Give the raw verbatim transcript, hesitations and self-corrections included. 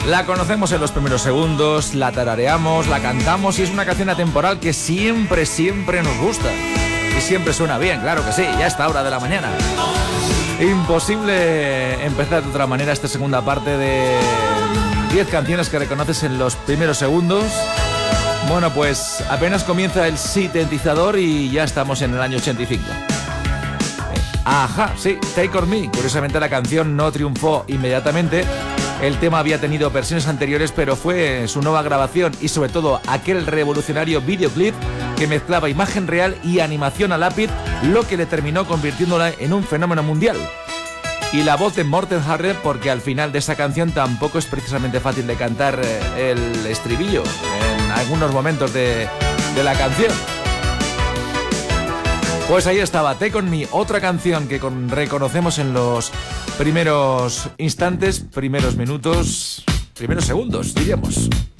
La conocemos en los primeros segundos, la tarareamos, la cantamos y es una canción atemporal que siempre, siempre nos gusta. Y siempre suena bien, claro que sí, ya a esta hora de la mañana. Imposible empezar de otra manera esta segunda parte de diez canciones que reconoces en los primeros segundos. Bueno, pues apenas comienza el sintetizador y ya estamos en el año ochenta y cinco. Ajá, sí, Take On Me. Curiosamente la canción no triunfó inmediatamente. El tema había tenido versiones anteriores, pero fue su nueva grabación y sobre todo aquel revolucionario videoclip que mezclaba imagen real y animación a lápiz, lo que le terminó convirtiéndola en un fenómeno mundial. Y la voz de Morten Harder, porque al final de esa canción tampoco es precisamente fácil de cantar el estribillo en algunos momentos de, de la canción. Pues ahí estaba, Take On Me, otra canción que con, reconocemos en los primeros instantes, primeros minutos, primeros segundos, diríamos.